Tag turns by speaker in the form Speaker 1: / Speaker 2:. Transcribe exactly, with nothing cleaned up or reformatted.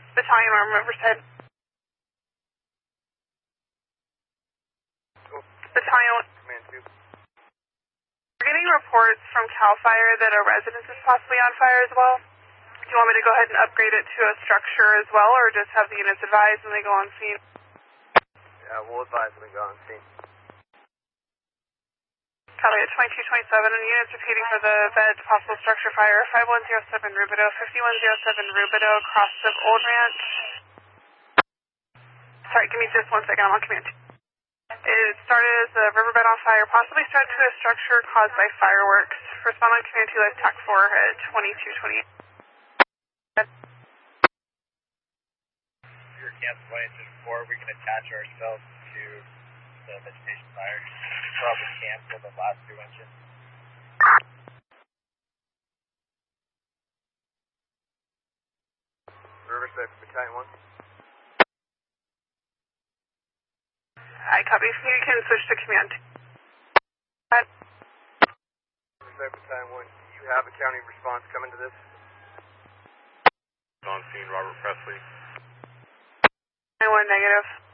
Speaker 1: Battalion Arm Riverside.
Speaker 2: Cool.
Speaker 1: Battalion.
Speaker 2: Command two.
Speaker 1: We're getting reports from CAL FIRE that a residence is possibly on fire as well. Do you want me to go ahead and upgrade it to a structure as well, or just have the units advise when they go on scene?
Speaker 2: Yeah, we'll advise when we go on scene.
Speaker 1: Copy at twenty-two twenty-seven, and units repeating for the bed possible structure fire, five one zero seven Rubidoux, fifty-one oh seven Rubidoux, across the Old Ranch. Sorry, give me just one second, I'm on command. It started as a riverbed on fire, possibly started to a structure caused by fireworks. Respond on command two, live TAC four at twenty-two twenty-eight.
Speaker 3: We were cancel twenty-two four, we can attach ourselves to the vegetation fire. Probably cancel the last two engines.
Speaker 2: Riverside Battalion one.
Speaker 1: I copy. You can switch to command.
Speaker 2: Riverside Battalion one, do you have a county response coming to this?
Speaker 4: On scene, Robert Presley.
Speaker 1: nine one negative.